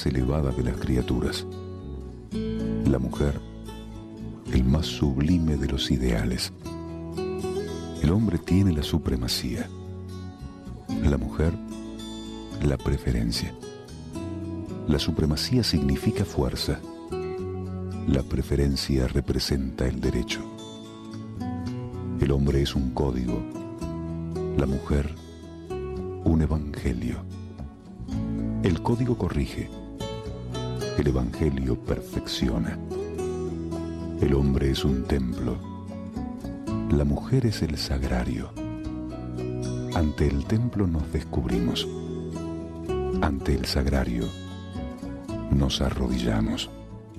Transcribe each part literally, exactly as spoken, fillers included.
elevada de las criaturas. La mujer, el más sublime de los ideales. El hombre tiene la supremacía. La mujer, la preferencia. La supremacía significa fuerza. La preferencia representa el derecho. El hombre es un código. La mujer, un evangelio. El código corrige. El evangelio perfecciona. El hombre es un templo. La mujer es el sagrario. Ante el templo nos descubrimos. Ante el sagrario nos arrodillamos.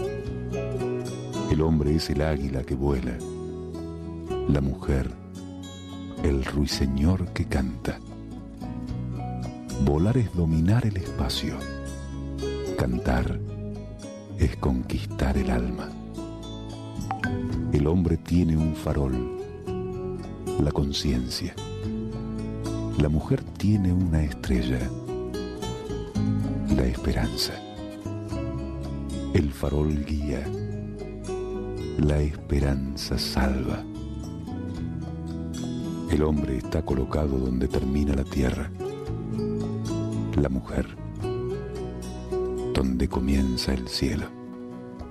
El hombre es el águila que vuela. La mujer, el ruiseñor que canta. Volar es dominar el espacio. Cantar es conquistar el alma. El hombre tiene un farol, la conciencia. La mujer tiene una estrella, la esperanza. El farol guía, la esperanza salva. El hombre está colocado donde termina la tierra. La mujer, donde comienza el cielo.